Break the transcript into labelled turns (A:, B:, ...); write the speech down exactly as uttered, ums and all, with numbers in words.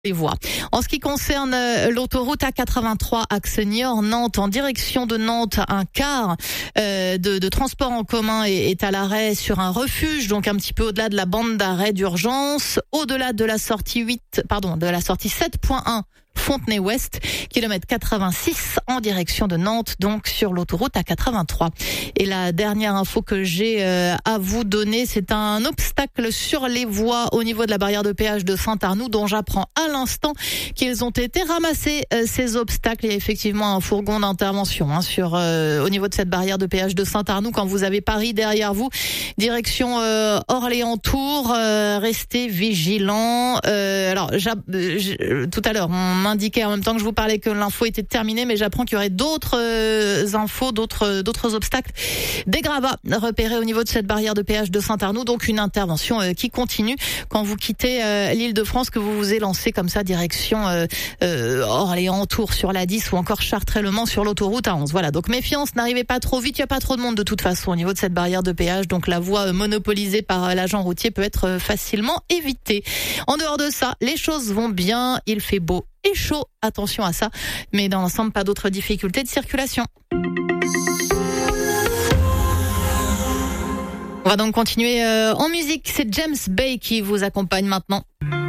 A: les voies. En ce qui concerne l'autoroute A quatre-vingt-trois axe Niort-Nantes en direction de Nantes, un car euh, de, de transport en commun est, est à l'arrêt sur un refuge, donc un petit peu au-delà de la bande d'arrêt d'urgence, au-delà de la sortie huit, pardon, de la sortie sept point un. Fontenay-Ouest, kilomètre quatre-vingt-six en direction de Nantes, donc sur l'autoroute A quatre-vingt-trois. Et la dernière info que j'ai euh, à vous donner, c'est un obstacle sur les voies au niveau de la barrière de péage de Saint-Arnoux, dont j'apprends à l'instant qu'ils ont été ramassés, euh, ces obstacles. Il y a effectivement un fourgon d'intervention hein, sur euh, au niveau de cette barrière de péage de Saint-Arnoux. Quand vous avez Paris derrière vous, direction euh, Orléans-Tours, euh, restez vigilants. Euh, alors, euh, tout à l'heure, on m'indiquait en même temps que je vous parlais que l'info était terminée, mais j'apprends qu'il y aurait d'autres euh, infos, d'autres d'autres obstacles, des gravats repérés au niveau de cette barrière de péage de Saint-Arnoux, donc une intervention euh, qui continue quand vous quittez euh, l'Île-de-France, que vous vous élancez comme ça direction euh, euh, Orléans, Tours sur la dix ou encore Chartres-Le Mans sur l'autoroute A onze. Voilà, donc méfiance, n'arrivez pas trop vite, il n'y a pas trop de monde de toute façon au niveau de cette barrière de péage, donc la voie euh, monopolisée par euh, l'agent routier peut être euh, facilement évitée. En dehors de ça, les choses vont bien, il fait beau et chaud, attention à ça, mais dans l'ensemble, pas d'autres difficultés de circulation. On va donc continuer euh, en musique, c'est James Bay qui vous accompagne maintenant.